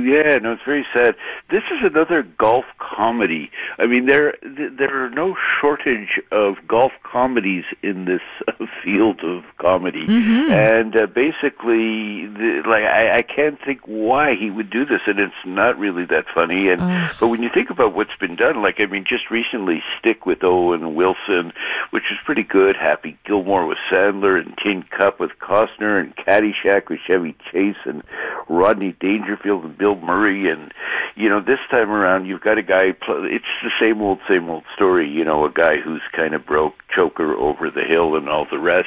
Yeah, no, it's very sad. This is another golf comedy. I mean, there are no shortage of golf comedies in this field of comedy, and basically, I can't think why he would do this, and it's not really that funny. And but when you think about what's been done, like I mean, just recently, Stick with Owen Wilson, which is pretty good. Happy Gilmore with Sandler, and Tin Cup with Costner, and Caddyshack with Chevy Chase, and Rodney Dangerfield and Bill Murray. And you know, this time around, you've got a guy. It's the same old story. You know, a guy who's kind of broke, choker over the hill, and all the rest.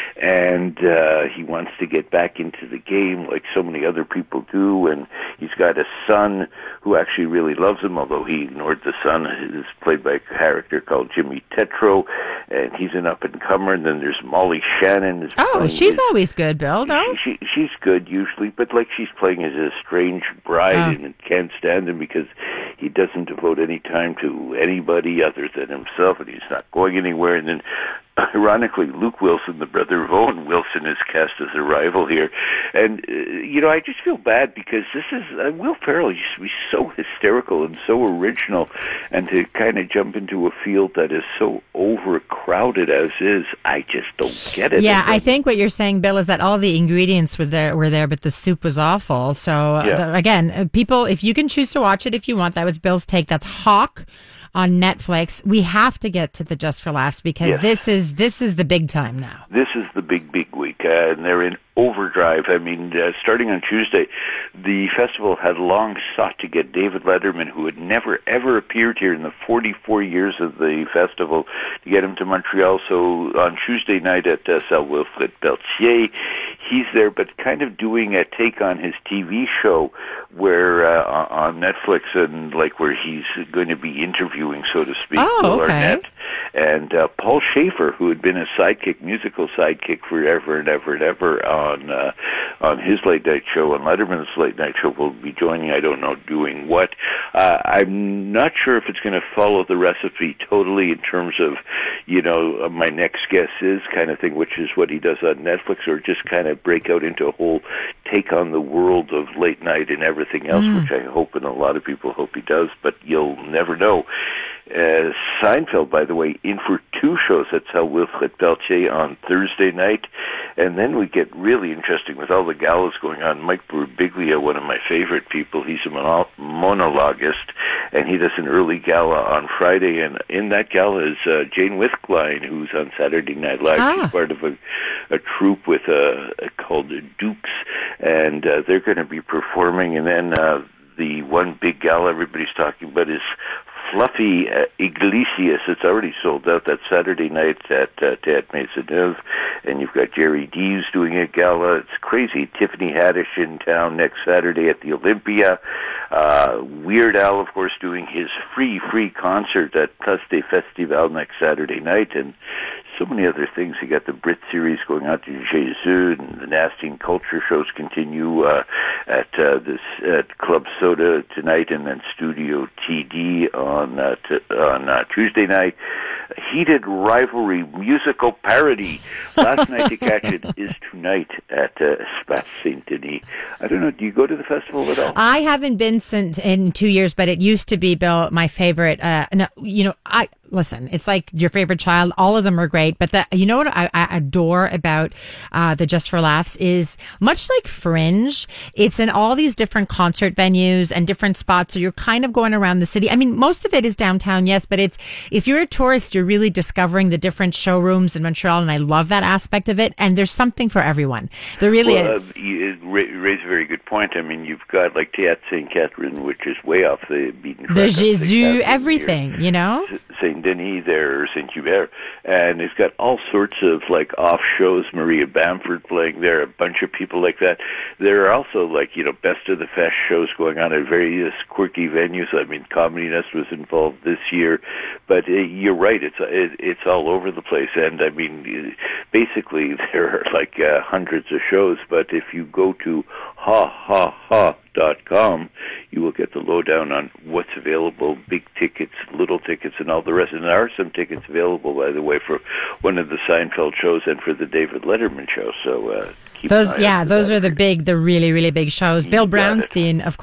And he wants to get back into the game like so many other people do. And he's got a son who actually really loves him, although he ignored the son. It's played by a character called Jimmy Tetro, and he's an up-and-comer. And then there's Molly Shannon. She's always good, Bill, no? She's good usually, but like she's playing as a strange bride and can't stand him because he doesn't devote any time to anybody other than himself, and he's not going anywhere. And then, ironically, Luke Wilson, the brother of Owen Wilson, is cast as a rival here. And, you know, I just feel bad because this is, Will Ferrell used to be so hysterical and so original, and to kind of jump into a field that is so overcrowded as is, I just don't get it. Yeah, I think what you're saying, Bill, is that all the ingredients were there, but the soup was awful. So, again, people, if you can choose to watch it if you want, that was Bill's take. That's Hawk on Netflix. We have to get to the Just for Laughs because this is the big time now. This is the big week, and they're in overdrive. I mean, starting on Tuesday, the festival had long sought to get David Letterman, who had never, ever appeared here in the 44 years of the festival, to get him to Montreal. So on Tuesday night at Salle Wilfrid Pelletier, he's there, but kind of doing a take on his TV show where on Netflix, and like where he's going to be interviewing, so to speak, Will Arnett. And Paul Schaefer, who had been a musical sidekick forever and ever and ever on his late night show, and Letterman's late night show, will be joining. I don't know doing what. I'm not sure if it's going to follow the recipe totally in terms of, you know, my next guest is kind of thing, which is what he does on Netflix, or just kind of break out into a whole take on the world of late night and everything else, which I hope and a lot of people hope he does, but you'll never know. Seinfeld, by the way, in for 2 shows at Salle Wilfrid Pelletier on Thursday night, and then we get really interesting with all the galas going on. Mike Birbiglia, one of my favorite people, he's a monologuist, and he does an early gala on Friday, and in that gala is Jane Wiskline, who's on Saturday Night Live. She's part of a troupe with called Dukes, and they're going to be performing, and then the one big gala everybody's talking about is Fluffy Iglesias. It's already sold out. That Saturday night at Théâtre Maisonneuve, and you've got Jerry Dees doing a gala. It's crazy. Tiffany Haddish in town next Saturday at the Olympia. Weird Al, of course, doing his free concert at Place des Festivals next Saturday night, and so many other things. You got the Brit series going on to Jesus, and the Nasty and Culture shows continue at Club Soda tonight, and then Studio TD on Tuesday night. Heated Rivalry musical parody. Last Night to Catch It is tonight at Espace Saint-Denis. I don't know, do you go to the festival at all? I haven't been since in 2 years, but it used to be, Bill, my favorite. Listen, it's like your favorite child. All of them are great. But you know what I adore about the Just for Laughs is, much like Fringe, it's in all these different concert venues and different spots. So you're kind of going around the city. I mean, most of it is downtown, yes, but if you're a tourist, you're really discovering the different showrooms in Montreal, and I love that aspect of it. And there's something for everyone. There really is. You raise a very good point. I mean, you've got like Théâtre Sainte-Catherine, which is way off the beaten track. The Jesus, everything, you know? Saint-Denis there, or Saint-Hubert, and it's got all sorts of like off shows. Maria Bamford playing there, a bunch of people like that. There are also like, you know, Best of the Fest shows going on at various quirky venues. I mean, Comedy Nest was involved this year, but you're right, it's all over the place. And I mean, basically there are like hundreds of shows, but if you go to ha.com, you will get the lowdown on what's available, big tickets, little tickets, and all the rest. And there are some tickets available, by the way, for one of the Seinfeld shows and for the David Letterman show. So keep those are the really, really big shows. Bill Brownstein, of course.